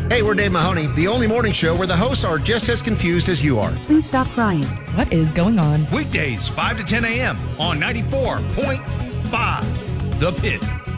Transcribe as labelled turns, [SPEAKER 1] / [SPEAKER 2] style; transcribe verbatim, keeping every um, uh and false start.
[SPEAKER 1] Hey, we're Dave Mahoney, the only morning show where the hosts are just as confused as you are.
[SPEAKER 2] Please stop crying.
[SPEAKER 3] What is going on?
[SPEAKER 4] Weekdays, five to ten a.m. on ninety-four point five The Pit.